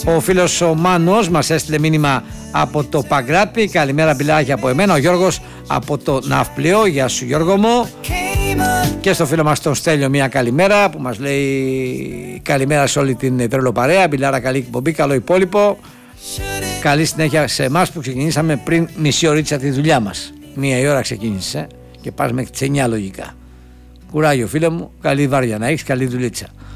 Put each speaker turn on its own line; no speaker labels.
Ο φίλος ο Μάνος μας έστειλε μήνυμα από το Παγκράτη. Καλημέρα μπιλάκια από εμένα. Ο Γιώργος από το Ναυπλιό. Γεια σου Γιώργο μου. Και στο φίλο μας τον Στέλιο μια καλημέρα που μας λέει καλημέρα σε όλη την τρελοπαρέα. Μπιλάρα, καλή εκπομπή, καλό υπόλοιπο. Καλή συνέχεια σε εμάς που ξεκινήσαμε πριν μισή ωρίτσα τη δουλειά μας. 1 η ώρα ξεκίνησε και πας μέχρι τις 9 λογικά. Κουράγιο φίλε μου, καλή βάρδια να έχεις, καλή δουλίτσα.